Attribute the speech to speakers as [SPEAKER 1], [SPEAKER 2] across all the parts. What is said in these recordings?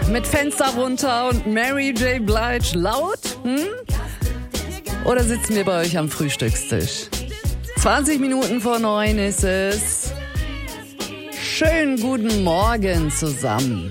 [SPEAKER 1] mit Fenster runter und Mary J. Blige laut? Oder sitzen wir bei euch am Frühstückstisch? 20 Minuten vor 9 ist es. Schönen guten Morgen zusammen.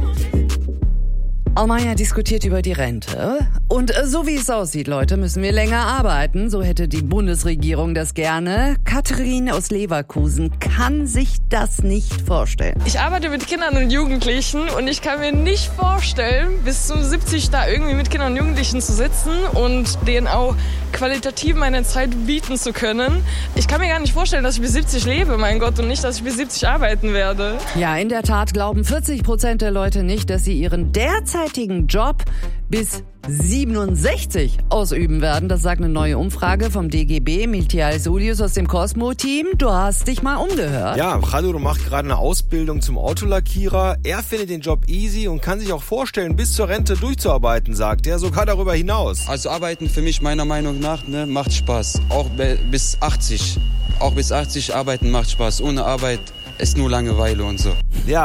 [SPEAKER 1] Almayer diskutiert über die Rente. Und so wie es aussieht, Leute, müssen wir länger arbeiten. So hätte die Bundesregierung das gerne. Katrin aus Leverkusen kann sich das nicht vorstellen.
[SPEAKER 2] Ich arbeite mit Kindern und Jugendlichen und ich kann mir nicht vorstellen, bis zum 70 da irgendwie mit Kindern und Jugendlichen zu sitzen und denen auch qualitativ meine Zeit bieten zu können. Ich kann mir gar nicht vorstellen, dass ich bis 70 lebe, mein Gott, und nicht, dass ich bis 70 arbeiten werde.
[SPEAKER 1] Ja, in der Tat glauben 40% der Leute nicht, dass sie ihren derzeitigen Job bis 67 ausüben werden. Das sagt eine neue Umfrage vom DGB. Miltial Sulius aus dem Cosmo-Team. Du hast dich mal umgehört.
[SPEAKER 3] Ja, Khadur macht gerade eine Ausbildung zum Autolackierer. Er findet den Job easy und kann sich auch vorstellen, bis zur Rente durchzuarbeiten, sagt er, sogar darüber hinaus.
[SPEAKER 4] Also arbeiten für mich meiner Meinung nach macht Spaß. Auch bis 80. Auch bis 80 arbeiten macht Spaß. Ohne Arbeit ist nur Langeweile und so.
[SPEAKER 3] Ja,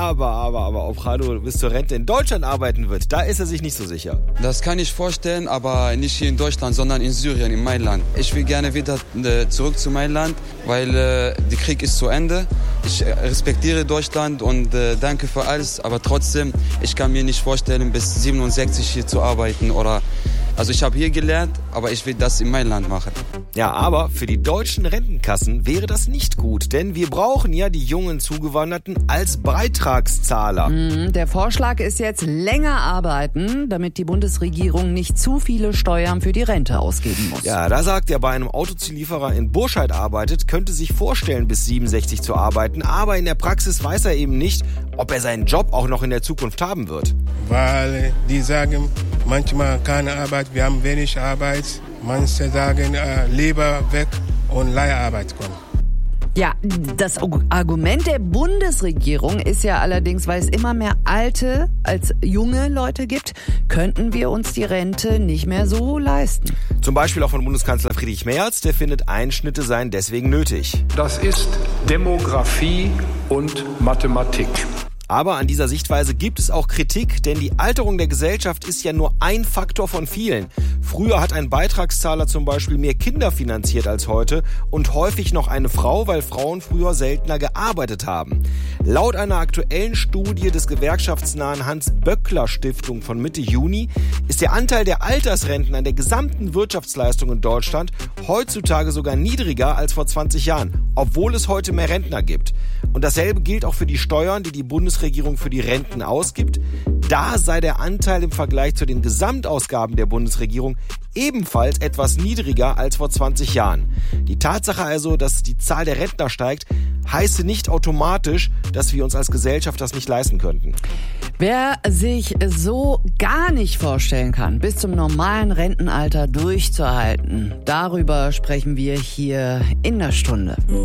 [SPEAKER 3] aber ob Khadur bis zur Rente in Deutschland arbeiten wird, da ist er sich nicht so sicher.
[SPEAKER 4] Das kann ich vorstellen, aber nicht hier in Deutschland, sondern in Syrien, in mein Land. Ich will gerne wieder zurück zu meinem Land, weil der Krieg ist zu Ende. Ich respektiere Deutschland und danke für alles, aber trotzdem, ich kann mir nicht vorstellen, bis 67 hier zu arbeiten oder... Also ich habe hier gelernt, aber ich will das in mein Land machen.
[SPEAKER 3] Ja, aber für die deutschen Rentenkassen wäre das nicht gut, denn wir brauchen ja die jungen Zugewanderten als Beitragszahler.
[SPEAKER 1] Der Vorschlag ist jetzt länger arbeiten, damit die Bundesregierung nicht zu viele Steuern für die Rente ausgeben muss.
[SPEAKER 3] Ja, da sagt er, bei einem Autozulieferer in Burscheid arbeitet, könnte sich vorstellen, bis 67 zu arbeiten, aber in der Praxis weiß er eben nicht, ob er seinen Job auch noch in der Zukunft haben wird.
[SPEAKER 5] Weil die sagen, manchmal keine Arbeit, wir haben wenig Arbeit. Manche sagen, lieber weg und Leiharbeit kommen.
[SPEAKER 1] Ja, das Argument der Bundesregierung ist ja allerdings, weil es immer mehr alte als junge Leute gibt, könnten wir uns die Rente nicht mehr so leisten.
[SPEAKER 3] Zum Beispiel auch von Bundeskanzler Friedrich Merz, der findet, Einschnitte seien deswegen nötig.
[SPEAKER 6] Das ist Demografie und Mathematik.
[SPEAKER 3] Aber an dieser Sichtweise gibt es auch Kritik, denn die Alterung der Gesellschaft ist ja nur ein Faktor von vielen. Früher hat ein Beitragszahler zum Beispiel mehr Kinder finanziert als heute und häufig noch eine Frau, weil Frauen früher seltener gearbeitet haben. Laut einer aktuellen Studie des gewerkschaftsnahen Hans-Böckler-Stiftung von Mitte Juni ist der Anteil der Altersrenten an der gesamten Wirtschaftsleistung in Deutschland heutzutage sogar niedriger als vor 20 Jahren, obwohl es heute mehr Rentner gibt. Und dasselbe gilt auch für die Steuern, die die Bundesregierung für die Renten ausgibt. Da sei der Anteil im Vergleich zu den Gesamtausgaben der Bundesregierung ebenfalls etwas niedriger als vor 20 Jahren. Die Tatsache also, dass die Zahl der Rentner steigt, heiße nicht automatisch, dass wir uns als Gesellschaft das nicht leisten könnten.
[SPEAKER 1] Wer sich so gar nicht vorstellen kann, bis zum normalen Rentenalter durchzuhalten, darüber sprechen wir hier in der Stunde.